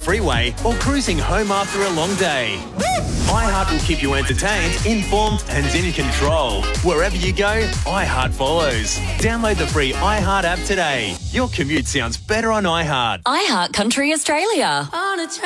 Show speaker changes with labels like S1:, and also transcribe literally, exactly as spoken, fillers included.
S1: freeway or cruising home after a long day. iHeart will keep you entertained, informed and in control. Wherever you go, iHeart follows. Download the free iHeart app today. Your commute sounds better on iHeart.
S2: iHeart Country Australia.
S3: On a